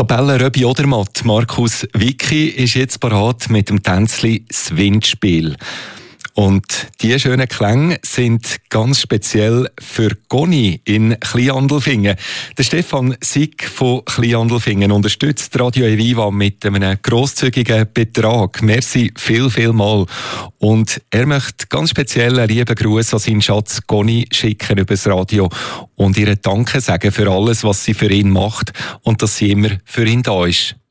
Kapelle Röbi Odermatt, Markus Vicky, ist jetzt parat mit dem Tänzli «Das Windspiel». Und diese schönen Klänge sind ganz speziell für Goni in Kleinandelfingen. Der Stefan Sick von Kleinandelfingen unterstützt Radio Eviva mit einem grosszügigen Betrag. Merci viel mal. Und er möchte ganz speziell einen lieben Gruß an seinen Schatz Goni schicken über das Radio und ihr Danke sagen für alles, was sie für ihn macht und dass sie immer für ihn da ist.